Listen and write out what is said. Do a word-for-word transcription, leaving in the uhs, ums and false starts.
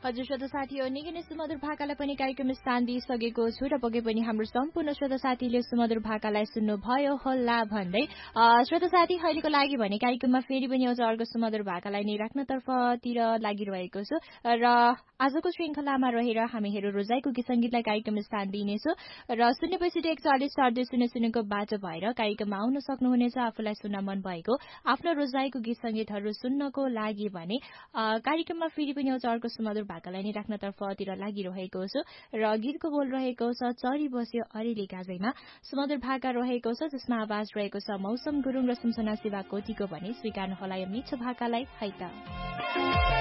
हजुर श्रोता साथीहरू निकै नै सुमधुर भाकालाई पनि कार्यक्रम स्थान दिइसकेको छु र पक्कै पनि हाम्रो सम्पूर्ण श्रोता साथीले सुमधुर भाकालाई सुन्नुभयो होला भन्दै श्रोता साथी अहिलेको लागि भने कार्यक्रममा फेरि पनि एउटा अर्को सुमधुर भाकालाई नै राख्नतर्फतिर लागिरहेको छु र आजको श्रृङ्खलामा रहेर हामीहरू रोजाइको गीत सङ्गीतलाई कार्यक्रम स्थान दिनेछु र शून्य पैँसठी एकचालिस चार दुई शून्य शून्यको बाटो भएर कार्यक्रममा आउन सक्नुहुनेछ आफूलाई सुन्न मन भएको आफ्नो रोजाइको गीत सङ्गीतहरू सुन्नको लागि भने कार्यक्रममा फेरि पनि एउटा अर्को सुमधुर भाकालाई नै राख्नतर्फतिर लागिरहेको छु र गीतको बोल रहेको छ चरी बस्यो अरेली गाजैमा सुमधुर भाका रहेको छ जसमा आवाज रहेको छ मौसम गुरुङ र सुमसना शिवा कोटीको भने स्वीकार्नु होला यो मिठो भाकालाई है त।